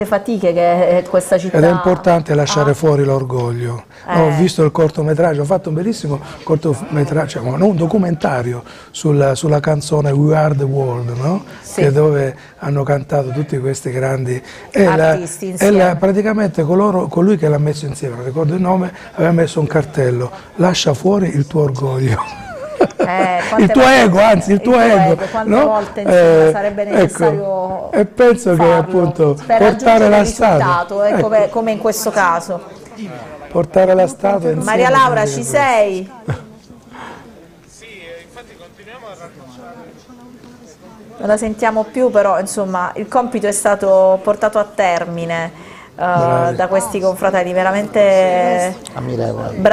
fatiche che questa città... Ed è importante lasciare fuori l'orgoglio. Ho visto il cortometraggio, ho fatto un bellissimo cortometraggio, non un documentario sulla canzone We Are the World, no? Sì. Che dove hanno cantato tutti questi grandi artisti insieme. Praticamente colui che l'ha messo insieme, non ricordo il nome, aveva messo un cartello: lascia fuori il tuo orgoglio. Il tuo ego, anzi il tuo ego, quante no? volte insomma, sarebbe necessario ecco. E penso farlo che appunto per portare la il risultato, statua, come in questo caso. Portare la statua insieme. Maria Laura, ci sei? Sì, infatti continuiamo a raccontare. Non la sentiamo più, però insomma il compito è stato portato a termine da questi confratelli, veramente ammirevole.